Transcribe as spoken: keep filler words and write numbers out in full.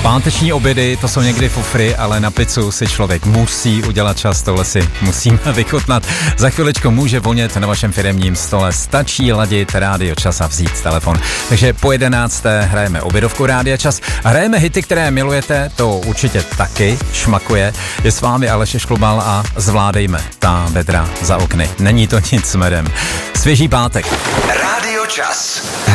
Páteční obědy, to jsou někdy fufry, ale na pizzu si člověk musí udělat čas, tohle si musíme vychutnat. Za chviličku může vonět na vašem firemním stole, stačí ladit Rádio Čas a vzít telefon. Takže po jedenácté hrajeme obědovku Rádia Čas. Hrajeme hity, které milujete, to určitě taky šmakuje. Je s vámi Aleš Šklubal a zvládejme ta vedra za okny. Není to nic s medem. Svěží pátek. Rádio Čas.